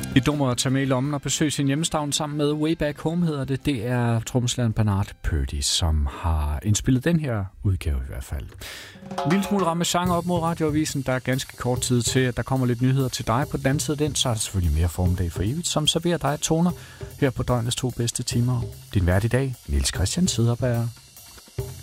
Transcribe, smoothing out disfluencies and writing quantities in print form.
Et nummer at tage med i lommen og besøge sin hjemstavn sammen med Way Back Home hedder det. Det er trommeslageren Bernard Purdie, som har indspillet den her udgave i hvert fald. En lille smule ramme op mod radioavisen. Der er ganske kort tid til, at der kommer lidt nyheder til dig. På den anden side af den, så er der selvfølgelig mere formiddag for evigt, som serverer dig toner her på døgnets 2 bedste timer. Din vært i dag, Niels Christian Cederberg.